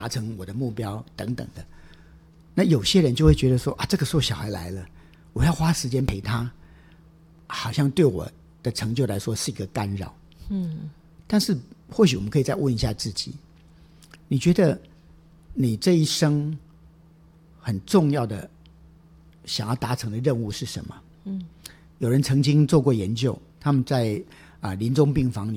达成我的目标等等的。那有些人就会觉得说这个时候小孩来了，我要花时间陪他，好像对我的成就来说是一个干扰。但是或许我们可以再问一下自己，你觉得你这一生很重要的想要达成的任务是什么？有人曾经做过研究，他们在临终病房